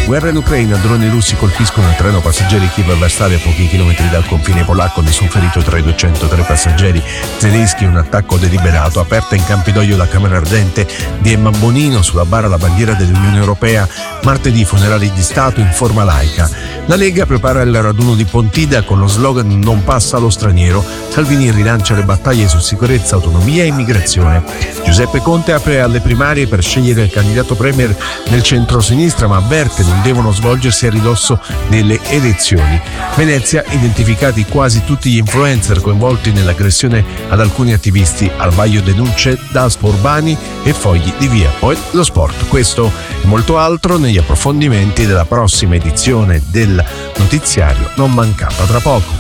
Guerra in Ucraina, droni russi colpiscono il treno passeggeri Kiev-Varsavia a pochi chilometri dal confine polacco, nessun ferito tra i 203 passeggeri tedeschi, un attacco deliberato. Aperta in Campidoglio la Camera Ardente di Emma Bonino, sulla bara la bandiera dell'Unione Europea. Martedì funerali di Stato in forma laica. La Lega prepara il raduno di Pontida con lo slogan "Non passa allo straniero". Salvini rilancia le battaglie su sicurezza, autonomia e immigrazione. Giuseppe Conte apre alle primarie per scegliere il candidato premier nel centro-sinistra, ma avverte non devono svolgersi a ridosso delle elezioni. Venezia, identificati quasi tutti gli influencer coinvolti nell'aggressione ad alcuni attivisti. Al vaglio denunce da Aspo Urbani e fogli di via. Poi lo sport. Questo e molto altro negli approfondimenti della prossima edizione del notiziario Non Mancata. Tra poco.